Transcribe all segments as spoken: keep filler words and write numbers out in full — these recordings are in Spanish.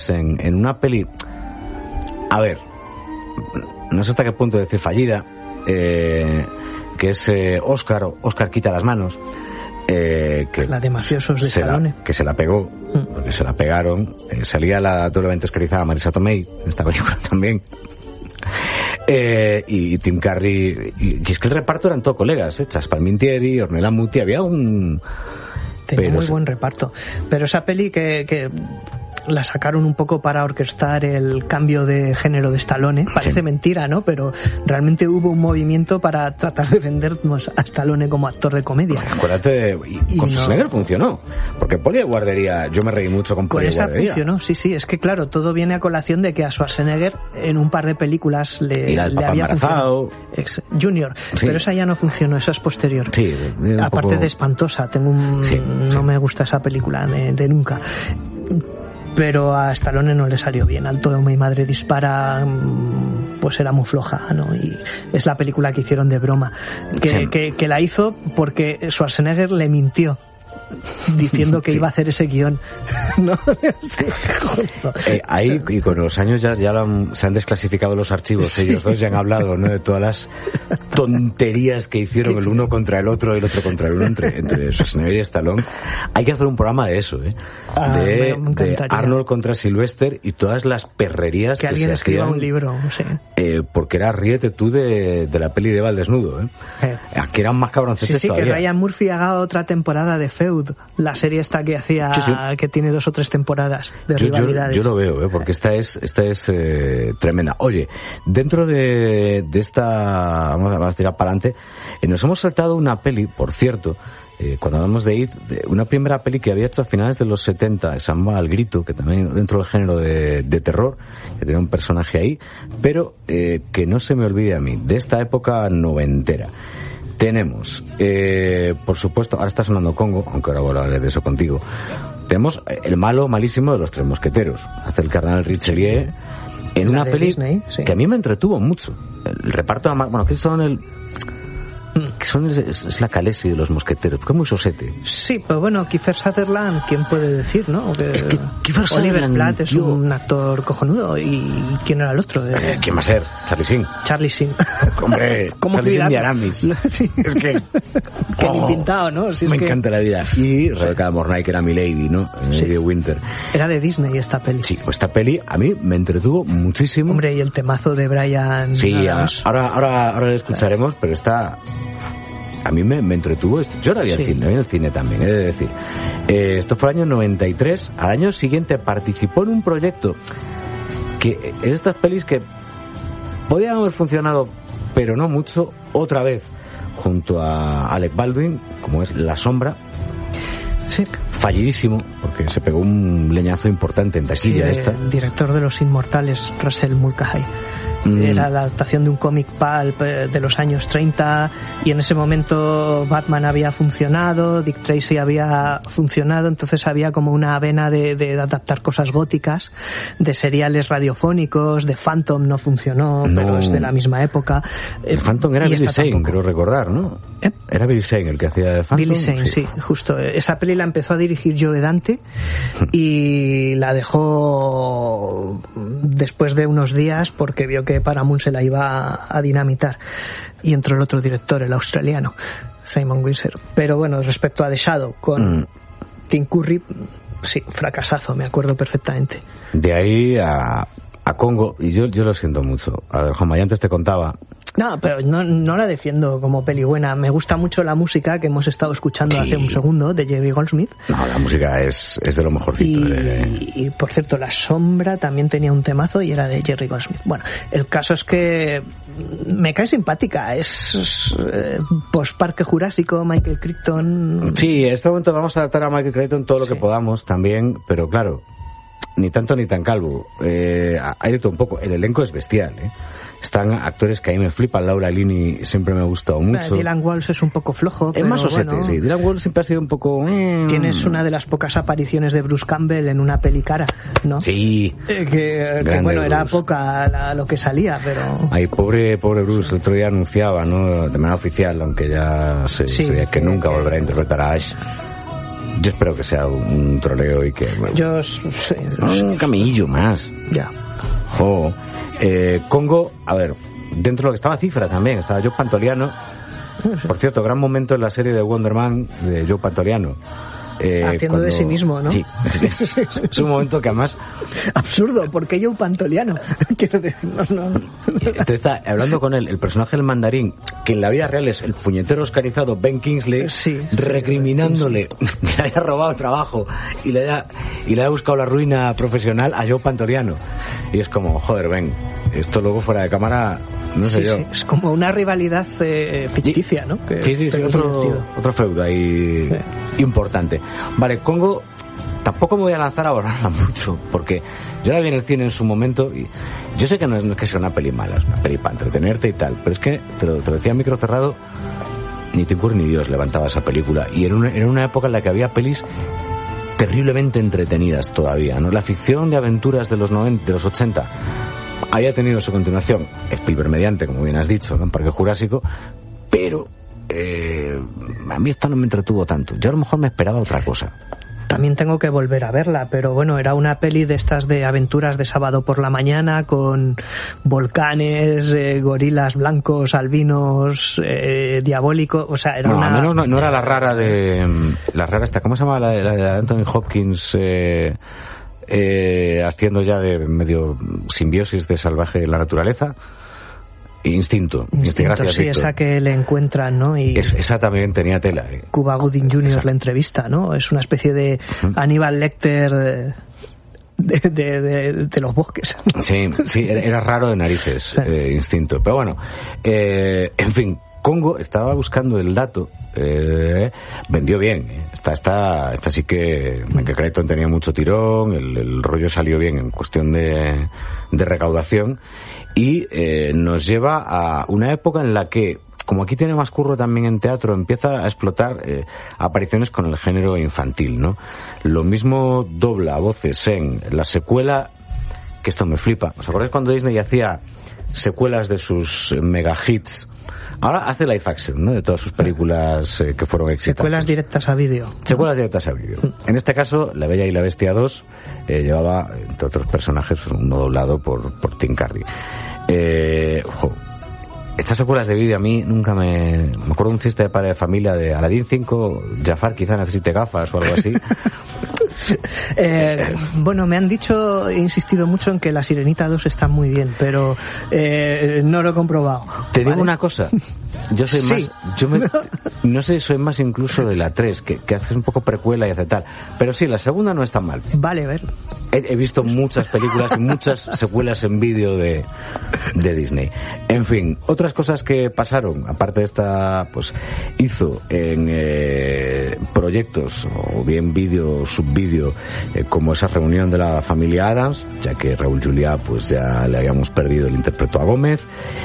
en, en una peli, a ver, no sé hasta qué punto decir fallida, eh, que es eh, Oscar, Oscar quita las manos, eh, que la de mafiosos de Stallone, que se la pegó, mm. porque se la pegaron, eh, salía la doblemente oscarizada Marisa Tomei en esta película también. Eh, y, y Tim Curry, y, y es que el reparto eran todos colegas, ¿eh? Chas Palminteri, Ornella Muti, había un... Tenía pero muy se... buen reparto, pero esa peli que, que la sacaron un poco para orquestar el cambio de género de Stallone, parece sí. mentira, ¿no? Pero realmente hubo un movimiento para tratar de vendernos a Stallone como actor de comedia. Bueno, acuérdate, de, y, y con Schwarzenegger no. funcionó, porque Poli de Guardería, yo me reí mucho con Poli de Guardería. Con esa funcionó, sí, sí, es que claro, todo viene a colación de que a Schwarzenegger en un par de películas le, el le había funcionado. Ex Junior, sí. pero esa ya no funcionó, esa es posterior. Sí, aparte poco... de espantosa, tengo un, sí, no sí. me gusta esa película de, de nunca. Pero a Stallone no le salió bien. Alto de mi madre dispara, pues era muy floja, ¿no? Y es la película que hicieron de broma, que, sí. que, que la hizo porque Schwarzenegger le mintió diciendo que sí. iba a hacer ese guión, ¿no? eh, ahí y con los años ya, ya han, se han desclasificado los archivos, sí. ellos dos ya han hablado, ¿no? De todas las tonterías que hicieron el uno contra el otro y el otro contra el uno entre, entre Schwarzenegger y Stallone. Hay que hacer un programa de eso, ¿eh? Ah, de, me, me de Arnold contra Sylvester y todas las perrerías que, que alguien se escriba hacían, un libro, no sé. Eh, porque era ríete tú de, de la peli de Eva al desnudo, ¿eh? eh. Aquí eran más cabroncetes sí, sí, todavía. Que Ryan Murphy haga otra temporada de Feud, la serie esta que hacía, sí, sí. que tiene dos o tres temporadas de yo, rivalidades. Yo, yo lo veo, ¿eh? Porque esta es esta es eh, tremenda. Oye, dentro de, de esta, vamos a, vamos a tirar para adelante, eh, nos hemos saltado una peli, por cierto, eh, cuando hablamos de It, de una primera peli que había hecho a finales de los setenta, se llama El Grito, que también dentro del género de, de terror, que tiene un personaje ahí, pero eh, que no se me olvide a mí, de esta época noventera. Tenemos, eh, por supuesto, ahora está sonando Congo, aunque ahora voy a hablar de eso contigo. Tenemos el malo malísimo de los Tres Mosqueteros, hace el cardenal Richelieu, en una peli Disney, sí. que a mí me entretuvo mucho. El reparto de, bueno, que son el... que son es, es la Khaleesi de los mosqueteros, porque es muy sosete. Sí, pero bueno, Kiefer Sutherland, ¿quién puede decir, no? Que es que Kiefer Oliver Sutherland, Platt es yo... un actor cojonudo. ¿Y quién era el otro? De... Eh, ¿Quién va a ser? Charlie Sheen. Charlie Sheen. Hombre, Charlie Sheen y Aramis. Sí. Es que... Qué oh, pintado, ¿no? Si es me que... encanta la vida. Y Rebecca de Mornay, que era Milady, ¿no? En sí. de Winter. Era de Disney esta peli. Sí, esta peli a mí me entretuvo muchísimo. Hombre, y el temazo de Brian... Sí, a, ahora, ahora, ahora lo escucharemos, pero está... A mí me, me entretuvo esto. Yo la vi al sí. cine, en el cine también, he de decir. Eh, esto fue el año noventa y tres. Al año siguiente participó en un proyecto que es estas pelis que podían haber funcionado, pero no mucho, otra vez, junto a Alec Baldwin, como es La Sombra. Sí. Fallidísimo, porque se pegó un leñazo importante en taquilla sí, esta. El director de Los Inmortales, Russell Mulcahy. Mm. Era la adaptación de un cómic pulp de los años treinta, y en ese momento Batman había funcionado, Dick Tracy había funcionado, entonces había como una vena de, de adaptar cosas góticas, de seriales radiofónicos, de Phantom no funcionó, no. pero es de la misma época. El Phantom era Billy Zane, creo recordar, ¿no? ¿Eh? Era Billy Zane el que hacía de Phantom. Billy Zane, sí. sí, justo. Esa peli la empezó a dirigir Joe Dante y la dejó después de unos días porque vio que Paramount se la iba a dinamitar, y entró el otro director, el australiano Simon Windsor. Pero bueno, respecto a The Shadow con mm. Tim Curry, sí, fracasazo, me acuerdo perfectamente. De ahí a, a Congo, y yo, yo lo siento mucho. A ver, Juanma, ya antes te contaba. No, pero no, no la defiendo como peli buena. Me gusta mucho la música que hemos estado escuchando sí. hace un segundo, de Jerry Goldsmith. No, la música es, es de lo mejorcito. Y, de... y, por cierto, La Sombra también tenía un temazo y era de Jerry Goldsmith. Bueno, el caso es que me cae simpática. Es, es eh, post-Parque Jurásico, Michael Crichton. Sí, en este momento vamos a adaptar a Michael Crichton todo lo sí. que podamos también, pero claro, ni tanto ni tan calvo. Eh, hay de todo un poco. El elenco es bestial, ¿eh? Están actores que a mí me flipan. Laura Linney siempre me ha gustado mucho. Dylan Walsh es un poco flojo, es pero más osete, bueno, sí. Dylan Walsh siempre ha sido un poco... Mm. Tienes una de las pocas apariciones de Bruce Campbell en una peli cara, ¿no? Sí. Eh, que, que bueno, era Bruce. Poca la, lo que salía, pero... Ay, pobre pobre Bruce. El otro día anunciaba, ¿no? De manera oficial, aunque ya se, sí, se veía que nunca volverá a interpretar a Ash. Yo espero que sea un troleo y que... Bueno, Yo... Sí, un camellillo más. Ya. Jo. Eh, Congo, a ver, dentro de lo que estaba Cifra también, estaba Joe Pantoliano. Por cierto, gran momento en la serie de Wonder Man de Joe Pantoliano. Eh, Haciendo cuando... de sí mismo, ¿no? Sí, es, es un momento que además... Absurdo, porque Joe Pantoliano. Quiero decir, no, no. Entonces está hablando con él, el personaje del mandarín, que en la vida real es el puñetero oscarizado Ben Kingsley, sí, recriminándole sí. que le haya robado trabajo y le haya, y le haya buscado la ruina profesional a Joe Pantoliano. Y es como, joder, Ben, esto luego fuera de cámara... No sé sí, yo. Sí. Es como una rivalidad eh, ficticia, ¿no? Que, sí, sí, sí, otro, otro feudo ahí sí. importante. Vale, Congo, tampoco me voy a lanzar a borrarla mucho, porque yo la vi en el cine en su momento y yo sé que no es, no es que sea una peli mala, es una peli para entretenerte y tal, pero es que, te lo, te lo decía a micro cerrado, ni Tim Curry ni Dios levantaba esa película. Y era una, era una época en la que había pelis terriblemente entretenidas todavía, ¿no? La ficción de aventuras de los noventa, de los ochenta haya tenido su continuación, Spielberg mediante, como bien has dicho, ¿no? En Parque Jurásico, pero eh, a mí esta no me entretuvo tanto. Yo a lo mejor me esperaba otra cosa. También tengo que volver a verla, pero bueno, era una peli de estas de aventuras de sábado por la mañana, con volcanes, eh, gorilas blancos, albinos, eh, diabólicos, o sea, era no, una... No, no, no era la rara de... La rara esta, ¿cómo se llama? La, la de Anthony Hopkins... Eh, Eh, haciendo ya de medio simbiosis de salvaje la naturaleza. Instinto, Instinto gracias, sí, Víctor. Esa que le encuentran, ¿no? Y es, esa también tenía tela. Eh. Cuba Gooding junior Esa. La entrevista, ¿no? Es una especie de uh-huh. Aníbal Lecter de, de, de, de, de los bosques. Sí, sí, era raro de narices, sí. eh, Instinto. Pero bueno, eh, en fin, Congo estaba buscando el dato, eh, vendió bien, eh. esta, esta, esta sí que Michael Crichton tenía mucho tirón, el, el rollo salió bien en cuestión de, de recaudación y eh, nos lleva a una época en la que, como aquí tiene más curro también en teatro, empieza a explotar eh, apariciones con el género infantil, ¿no? Lo mismo dobla voces en la secuela, que esto me flipa. ¿Os acordáis cuando Disney hacía secuelas de sus mega hits? Ahora hace live action, ¿no? De todas sus películas eh, que fueron exitosas. Secuelas directas a vídeo. Secuelas directas a vídeo. En este caso, La Bella y la Bestia dos eh, llevaba, entre otros personajes, uno doblado por, por Tim Curry. Eh, ojo, estas secuelas de vídeo a mí nunca me... Me acuerdo de un chiste de padre de familia de Aladdin cinco, Jafar quizá necesite gafas o algo así. eh, bueno, me han dicho, he insistido mucho en que La Sirenita dos está muy bien, pero eh, no lo he comprobado. Te ¿vale? digo una cosa, yo soy sí. más... Yo me, no sé, soy más incluso de la tres, que, que hace un poco precuela y hace tal. Pero sí, la segunda no está mal. Vale, a ver. He, he visto muchas películas y muchas secuelas en vídeo de, de Disney. En fin, otras cosas que pasaron, aparte de esta, pues hizo en eh, proyectos, o bien vídeo, subvídeo, eh, como esa reunión de la familia Addams, ya que Raúl Juliá, pues ya le habíamos perdido, el interpretó a Gómez,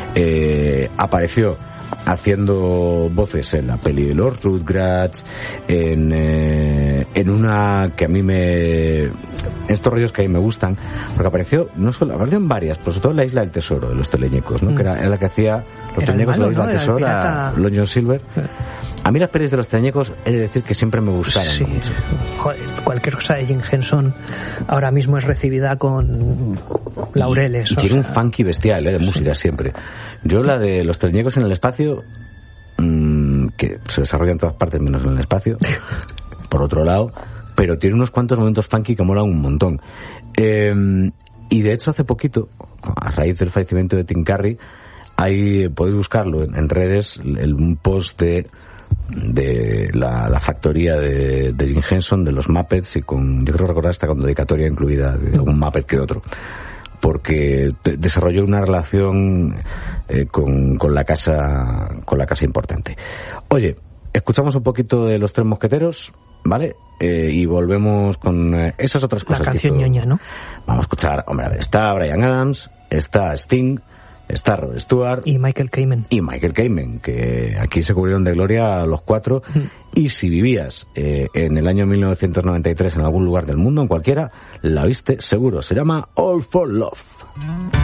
eh, apareció haciendo voces en la peli de los Rugrats, en, eh, en una que a mí me... estos rollos que a mí me gustan, porque apareció, no solo, apareció en varias, pero sobre todo en La Isla del Tesoro, de los teleñecos, ¿no? Mm. Que era, era la que hacía los teleñecos de La Isla del Tesoro, a Long John Silver. A mí las pelis de los teleñecos, he de decir que siempre me gustaron sí. mucho. Joder, cualquier cosa de Jim Henson ahora mismo es recibida con laureles. Y, y tiene sea... un funky bestial, ¿eh? De música sí. siempre. Yo la de los teleñecos en el espacio, mmm, que se desarrolla en todas partes menos en el espacio, por otro lado, pero tiene unos cuantos momentos funky que molan un montón. Eh, y de hecho hace poquito, a raíz del fallecimiento de Tim Curry, ahí podéis buscarlo en, en redes, el, un post de de la, la factoría de, de Jim Henson, de los Muppets, y con, yo creo recordar hasta con dedicatoria incluida de algún Muppet que otro, porque te, desarrolló una relación eh, con, con la casa con la casa importante. Oye, escuchamos un poquito de Los Tres Mosqueteros, ¿vale? Eh, y volvemos con eh, esas otras cosas. La canción que hizo... ñoña, ¿no? Vamos a escuchar, hombre, a ver, está Bryan Adams, está Sting, está Rod Stewart y Michael Kamen y Michael Kamen, que aquí se cubrieron de gloria los cuatro. Mm. Y si vivías eh, en el año mil novecientos noventa y tres en algún lugar del mundo, en cualquiera, la viste seguro. Se llama All for Love.